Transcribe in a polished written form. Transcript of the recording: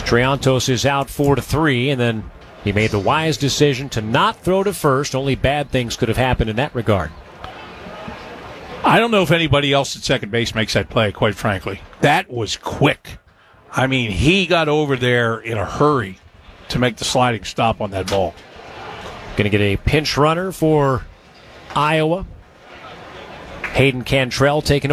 Triantos is out 4-3, and then he made the wise decision to not throw to first. Only bad things could have happened in that regard. I don't know if anybody else at second base makes that play, quite frankly. That was quick. I mean, he got over there in a hurry to make the sliding stop on that ball. Going to get a pinch runner for Iowa. Hayden Cantrell taking